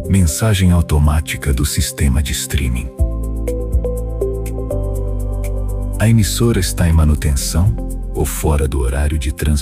Mensagem automática do sistema de streaming. A emissora está em manutenção ou fora do horário de transmissão.